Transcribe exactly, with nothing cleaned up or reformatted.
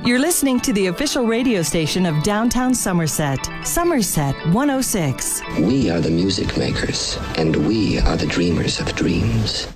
You're listening to the official radio station of downtown Somerset, Somerset one oh six. We are the music makers, and we are the dreamers of dreams.